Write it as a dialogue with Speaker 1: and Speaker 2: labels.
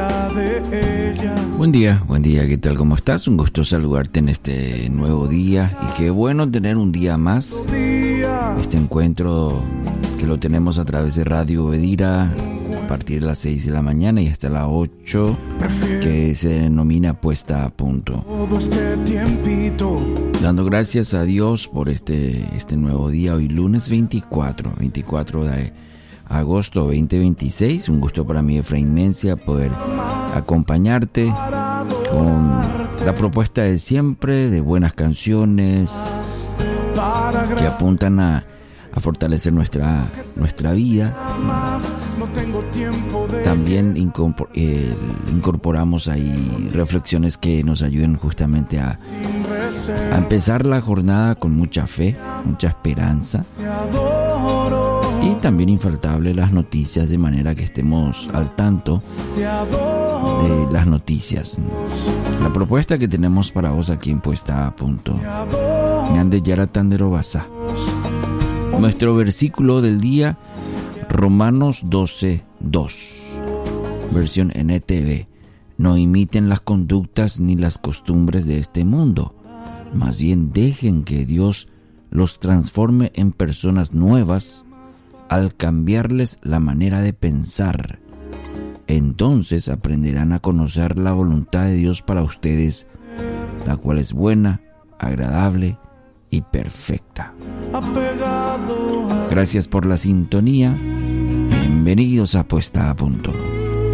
Speaker 1: Buen día, ¿qué tal? ¿Cómo estás? Un gusto saludarte en este nuevo día y qué bueno tener un día más. Este encuentro que lo tenemos a través de Radio Bedira a partir de las 6 de la mañana y hasta las 8, que se denomina Puesta a Punto. Dando gracias a Dios por este nuevo día, hoy lunes 24 de agosto 2026. Un gusto para mí, Efraín Mencia, poder acompañarte con la propuesta de siempre, de buenas canciones que apuntan a fortalecer nuestra vida. También incorporamos ahí reflexiones que nos ayuden justamente a empezar la jornada con mucha fe, mucha esperanza. Y también infaltable las noticias, de manera que estemos al tanto de las noticias. La propuesta que tenemos para vos aquí en Puesta a Punto. Ñande Yaratan de Robasa. Nuestro versículo del día, Romanos 12:2, versión NTV. No imiten las conductas ni las costumbres de este mundo, más bien dejen que Dios los transforme en personas nuevas al cambiarles la manera de pensar. Entonces aprenderán a conocer la voluntad de Dios para ustedes, la cual es buena, agradable y perfecta. Gracias por la sintonía. Bienvenidos a Puesta a Punto.